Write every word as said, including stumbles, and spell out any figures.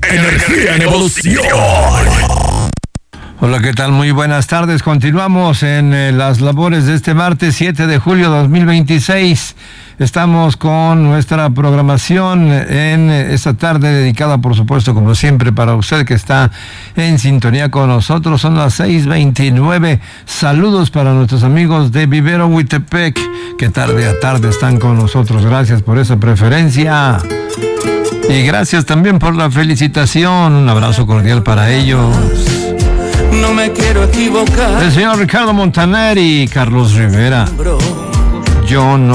Energía en evolución. Hola, ¿qué tal? Muy buenas tardes. Continuamos en eh, las labores de este martes siete de julio de dos mil veintiséis. Estamos con nuestra programación en eh, esta tarde dedicada, por supuesto, como siempre, para usted que está en sintonía con nosotros. Son las seis veintinueve. Saludos para nuestros amigos de Vivero Huitepec, que tarde a tarde están con nosotros. Gracias por esa preferencia. Y gracias también por la felicitación. Un abrazo cordial para ellos. No me quiero equivocar. El señor Ricardo Montaner y Carlos Rivera. Yo no